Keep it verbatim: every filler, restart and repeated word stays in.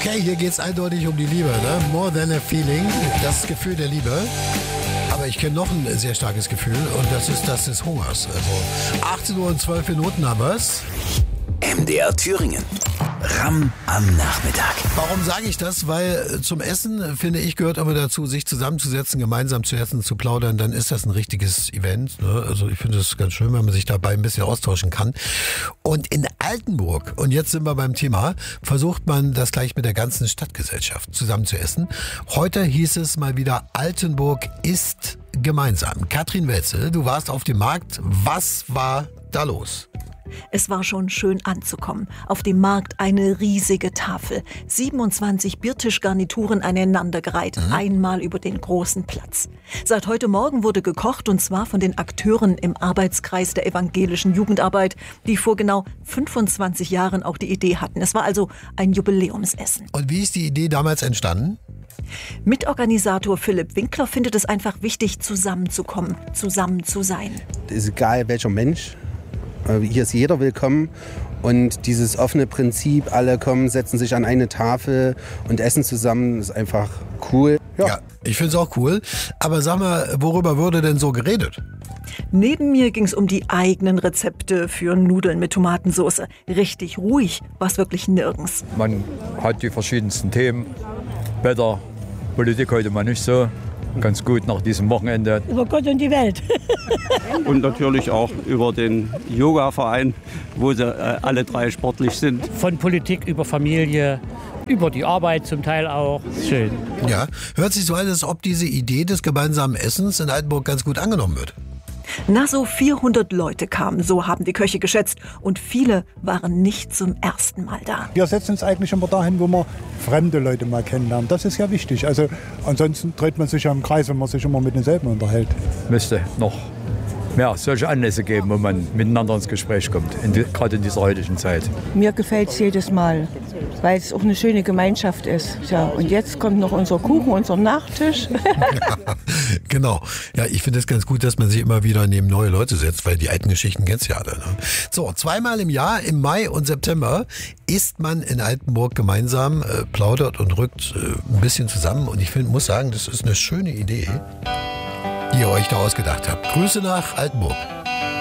Okay, hier geht es eindeutig um die Liebe, ne? More than a feeling, das Gefühl der Liebe. Aber ich kenne noch ein sehr starkes Gefühl und das ist das des Hungers. Also achtzehn Uhr und zwölf Minuten haben wir's. M D R Thüringen. Ramm am Nachmittag. Warum sage ich das? Weil zum Essen, finde ich, gehört aber dazu, sich zusammenzusetzen, gemeinsam zu essen, zu plaudern. Dann ist das ein richtiges Event. Ne? Also ich finde es ganz schön, wenn man sich dabei ein bisschen austauschen kann. Und in Altenburg, und jetzt sind wir beim Thema, versucht man das gleich mit der ganzen Stadtgesellschaft zusammen zu essen. Heute hieß es mal wieder, Altenburg isst gemeinsam. Katrin Wetzel, du warst auf dem Markt. Was war da los? Es war schon schön anzukommen. Auf dem Markt eine riesige Tafel. siebenundzwanzig Biertischgarnituren aneinandergereiht. Mhm. Einmal über den großen Platz. Seit heute Morgen wurde gekocht und zwar von den Akteuren im Arbeitskreis der evangelischen Jugendarbeit, die vor genau fünfundzwanzig Jahren auch die Idee hatten. Es war also ein Jubiläumsessen. Und wie ist die Idee damals entstanden? Mitorganisator Philipp Winkler findet es einfach wichtig, zusammenzukommen, zusammen zu sein. Es ist egal, welcher Mensch. Hier ist jeder willkommen und dieses offene Prinzip, alle kommen, setzen sich an eine Tafel und essen zusammen, ist einfach cool. Ja, ja, ich finde es auch cool. Aber sag mal, worüber wurde denn so geredet? Neben mir ging es um die eigenen Rezepte für Nudeln mit Tomatensauce. Richtig ruhig war es wirklich nirgends. Man hat die verschiedensten Themen. Wetter, Politik heute mal nicht so. Ganz gut nach diesem Wochenende. Über Gott und die Welt. Und natürlich auch über den Yoga-Verein, wo sie äh, alle drei sportlich sind. Von Politik über Familie, über die Arbeit zum Teil auch. Schön. Ja, hört sich so an, als ob diese Idee des gemeinsamen Essens in Altenburg ganz gut angenommen wird. Na, so vierhundert Leute kamen, so haben die Köche geschätzt. Und viele waren nicht zum ersten Mal da. Wir setzen uns eigentlich immer dahin, wo wir fremde Leute mal kennenlernen. Das ist ja wichtig. Also ansonsten dreht man sich ja im Kreis, wenn man sich immer mit denselben unterhält. Müsste noch mehr solche Anlässe geben, wo man miteinander ins Gespräch kommt, in die, gerade in dieser heutigen Zeit. Mir gefällt es jedes Mal, weil es auch eine schöne Gemeinschaft ist. Ja, und jetzt kommt noch unser Kuchen, unser Nachtisch. Ja, genau. Ja, ich finde es ganz gut, dass man sich immer wieder neben neue Leute setzt, weil die alten Geschichten kennst du ja alle. Ne? So, zweimal im Jahr, im Mai und September, isst man in Altenburg gemeinsam, äh, plaudert und rückt äh, ein bisschen zusammen. Und ich find, muss sagen, das ist eine schöne Idee, die ihr euch da ausgedacht habt. Grüße nach Altenburg.